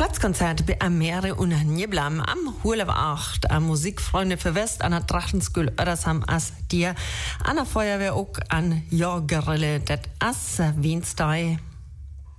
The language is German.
Platzkonzert bei Amere und Niblam am Hulef 8 an Musikfreunde für West an der Drachenskul Ödersam as dir an der Feuerwehr auch an Jorgerille det as Wienstei.